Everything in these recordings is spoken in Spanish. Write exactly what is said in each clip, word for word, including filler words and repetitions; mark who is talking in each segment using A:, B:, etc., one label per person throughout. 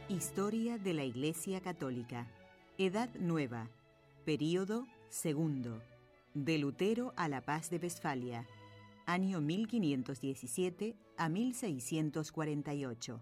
A: Historia de la Iglesia Católica. Edad Nueva. Período segundo. De Lutero a la Paz de Westfalia. Año mil quinientos diecisiete a mil seiscientos cuarenta y ocho.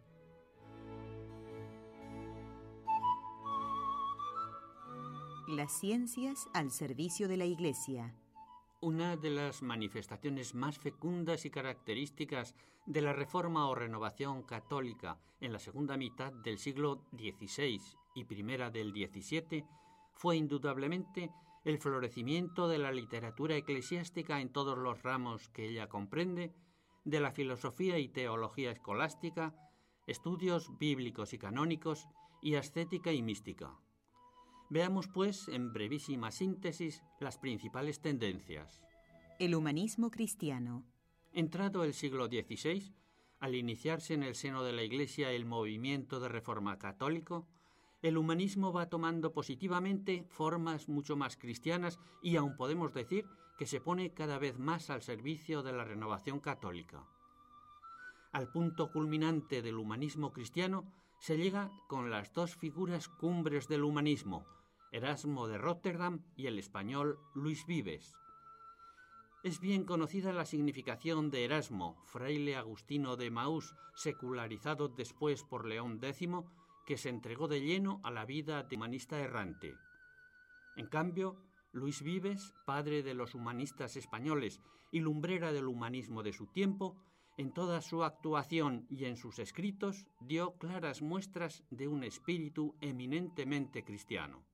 A: Las ciencias al servicio de la Iglesia.
B: Una de las manifestaciones más fecundas y características de la reforma o renovación católica en la segunda mitad del siglo dieciséis y primera del diecisiete fue indudablemente el florecimiento de la literatura eclesiástica en todos los ramos que ella comprende, de la filosofía y teología escolástica, estudios bíblicos y canónicos y ascética y mística. Veamos, pues, en brevísima síntesis, las principales tendencias.
A: El humanismo cristiano.
B: Entrado el siglo dieciséis, al iniciarse en el seno de la Iglesia el movimiento de reforma católico, el humanismo va tomando positivamente formas mucho más cristianas y aún podemos decir que se pone cada vez más al servicio de la renovación católica. Al punto culminante del humanismo cristiano se llega con las dos figuras cumbres del humanismo, Erasmo de Róterdam y el español Luis Vives. Es bien conocida la significación de Erasmo, fraile agustino de Emaús, secularizado después por León décimo, que se entregó de lleno a la vida de humanista errante. En cambio, Luis Vives, padre de los humanistas españoles y lumbrera del humanismo de su tiempo, en toda su actuación y en sus escritos dio claras muestras de un espíritu eminentemente cristiano.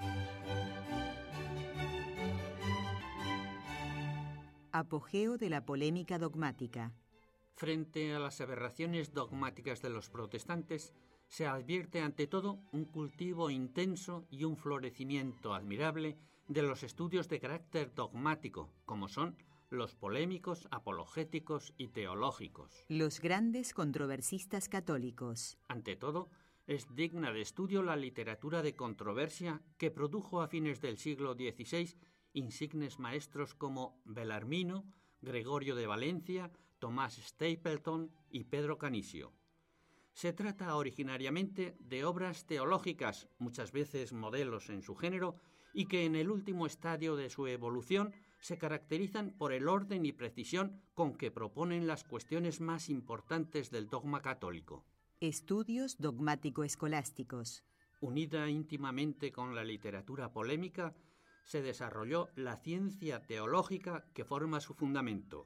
A: Apogeo de la polémica dogmática.
B: Frente a las aberraciones dogmáticas de los protestantes, se advierte ante todo un cultivo intenso y un florecimiento admirable de los estudios de carácter dogmático, como son los polémicos, apologéticos y teológicos.
A: Los grandes controversistas católicos.
B: Ante todo, es digna de estudio la literatura de controversia que produjo a fines del siglo dieciséis insignes maestros como Belarmino, Gregorio de Valencia, Tomás Stapleton y Pedro Canisio. Se trata originariamente de obras teológicas, muchas veces modelos en su género, y que en el último estadio de su evolución se caracterizan por el orden y precisión con que proponen las cuestiones más importantes del dogma católico.
A: Estudios dogmático-escolásticos.
B: Unida íntimamente con la literatura polémica, se desarrolló la ciencia teológica que forma su fundamento.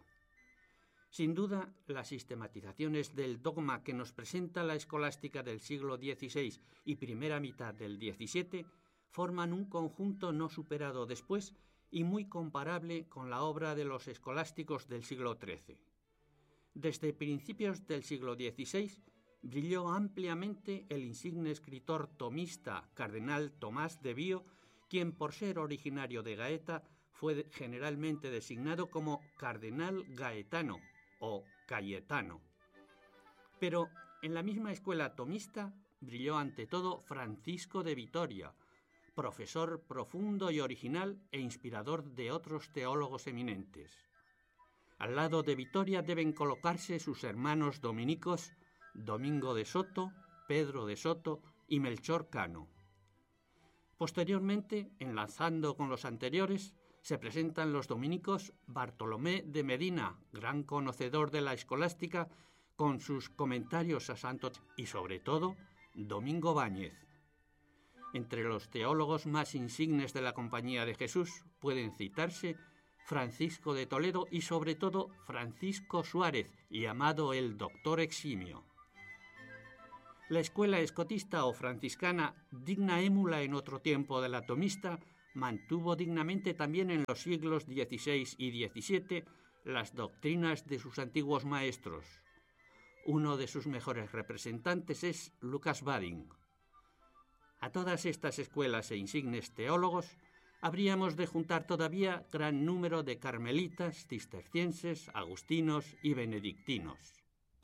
B: Sin duda, las sistematizaciones del dogma que nos presenta la escolástica del siglo dieciséis y primera mitad del diecisiete forman un conjunto no superado después y muy comparable con la obra de los escolásticos del siglo trece. Desde principios del siglo dieciséis brilló ampliamente el insigne escritor tomista cardenal Tomás de Bío, quien por ser originario de Gaeta fue generalmente designado como cardenal gaetano o Cayetano. Pero en la misma escuela tomista brilló ante todo Francisco de Vitoria, profesor profundo y original e inspirador de otros teólogos eminentes. Al lado de Vitoria deben colocarse sus hermanos dominicos Domingo de Soto, Pedro de Soto y Melchor Cano. Posteriormente, enlazando con los anteriores, se presentan los dominicos Bartolomé de Medina, gran conocedor de la escolástica, con sus comentarios a santos, y sobre todo, Domingo Báñez. Entre los teólogos más insignes de la Compañía de Jesús pueden citarse Francisco de Toledo y sobre todo Francisco Suárez, llamado el Doctor Eximio. La escuela escotista o franciscana, digna émula en otro tiempo de la tomista, mantuvo dignamente también en los siglos dieciséis y diecisiete las doctrinas de sus antiguos maestros. Uno de sus mejores representantes es Lucas Bading. A todas estas escuelas e insignes teólogos habríamos de juntar todavía gran número de carmelitas, cistercienses, agustinos y benedictinos.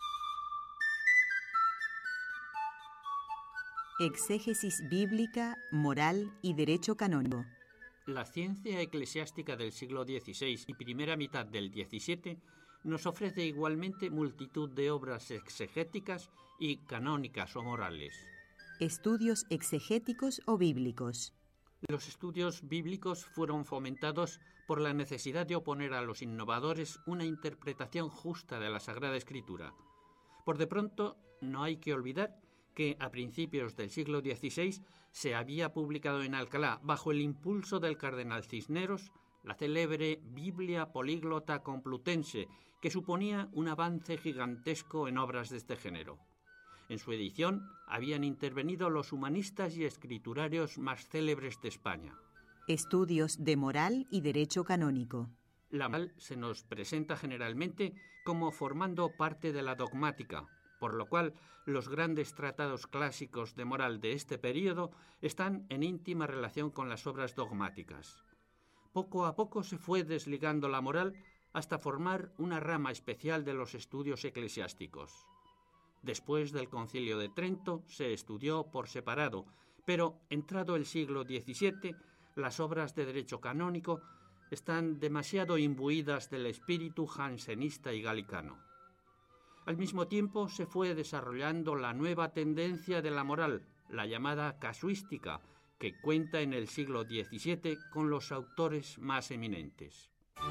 A: Exégesis bíblica, moral y derecho canónico.
B: La ciencia eclesiástica del siglo dieciséis y primera mitad del diecisiete nos ofrece igualmente multitud de obras exegéticas y canónicas o morales.
A: Estudios exegéticos o bíblicos.
B: Los estudios bíblicos fueron fomentados por la necesidad de oponer a los innovadores una interpretación justa de la Sagrada Escritura. Por de pronto, no hay que olvidar que a principios del siglo dieciséis se había publicado en Alcalá, bajo el impulso del cardenal Cisneros, la célebre Biblia Políglota Complutense, que suponía un avance gigantesco en obras de este género. En su edición habían intervenido los humanistas y escriturarios más célebres de España.
A: Estudios de moral y derecho canónico.
B: La moral se nos presenta generalmente como formando parte de la dogmática, por lo cual los grandes tratados clásicos de moral de este período están en íntima relación con las obras dogmáticas. Poco a poco se fue desligando la moral hasta formar una rama especial de los estudios eclesiásticos. Después del Concilio de Trento se estudió por separado, pero entrado el siglo diecisiete, las obras de derecho canónico están demasiado imbuidas del espíritu jansenista y galicano. Al mismo tiempo se fue desarrollando la nueva tendencia de la moral, la llamada casuística, que cuenta en el siglo diecisiete con los autores más eminentes.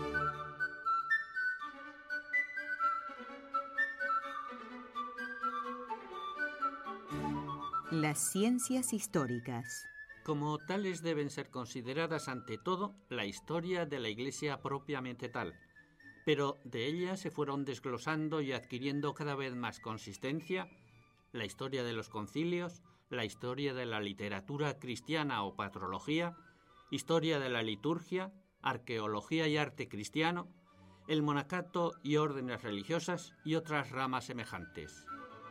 A: Las ciencias históricas.
B: Como tales deben ser consideradas ante todo la historia de la Iglesia propiamente tal, pero de ella se fueron desglosando y adquiriendo cada vez más consistencia la historia de los concilios, la historia de la literatura cristiana o patrología, historia de la liturgia, arqueología y arte cristiano, el monacato y órdenes religiosas y otras ramas semejantes.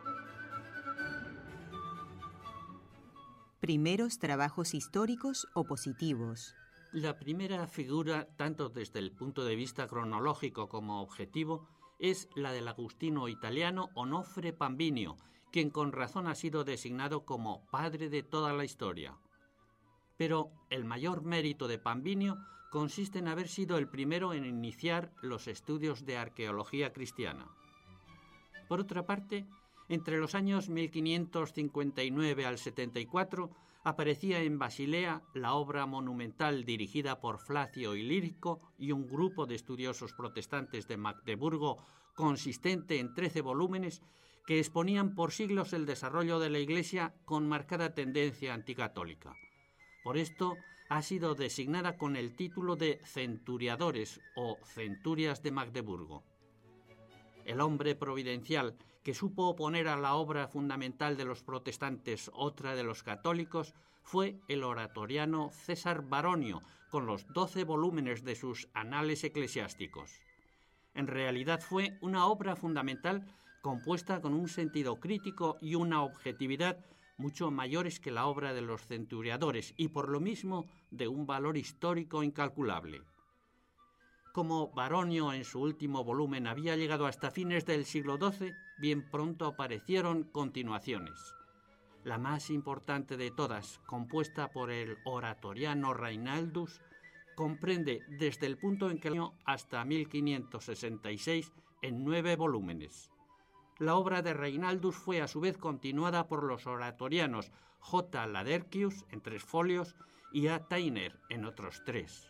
A: Primeros trabajos históricos o positivos.
B: La primera figura, tanto desde el punto de vista cronológico como objetivo, es la del agustino italiano Onofre Pambinio, quien con razón ha sido designado como padre de toda la historia. Pero el mayor mérito de Pambinio consiste en haber sido el primero en iniciar los estudios de arqueología cristiana. Por otra parte, entre los años mil quinientos cincuenta y nueve al setenta y cuatro aparecía en Basilea la obra monumental dirigida por Flacio Ilírico y un grupo de estudiosos protestantes de Magdeburgo, consistente en trece volúmenes, que exponían por siglos el desarrollo de la Iglesia con marcada tendencia anticatólica. Por esto ha sido designada con el título de Centuriadores o Centurias de Magdeburgo. El hombre providencial que supo oponer a la obra fundamental de los protestantes otra de los católicos fue el oratoriano César Baronio, con los doce volúmenes de sus Anales Eclesiásticos. En realidad fue una obra fundamental compuesta con un sentido crítico y una objetividad mucho mayores que la obra de los centuriadores y por lo mismo de un valor histórico incalculable. Como Baronio en su último volumen había llegado hasta fines del siglo doce, bien pronto aparecieron continuaciones. La más importante de todas, compuesta por el oratoriano Reinaldus, comprende desde el punto en que el año hasta mil quinientos sesenta y seis en nueve volúmenes. La obra de Reinaldus fue a su vez continuada por los oratorianos J. Laderchius en tres folios y A. Tainer en otros tres.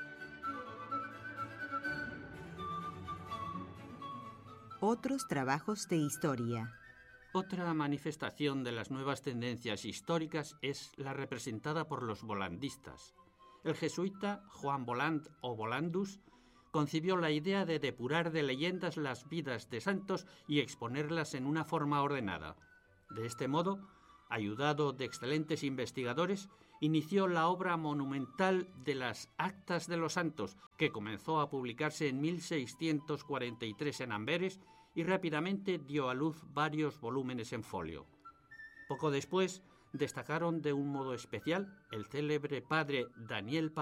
A: Otros trabajos de historia.
B: Otra manifestación de las nuevas tendencias históricas es la representada por los volandistas. El jesuita Juan Voland o Volandus concibió la idea de depurar de leyendas las vidas de santos y exponerlas en una forma ordenada. De este modo, ayudado de excelentes investigadores, inició la obra monumental de las Actas de los Santos, que comenzó a publicarse en mil seiscientos cuarenta y tres en Amberes y rápidamente dio a luz varios volúmenes en folio. Poco después, destacaron de un modo especial el célebre padre Daniel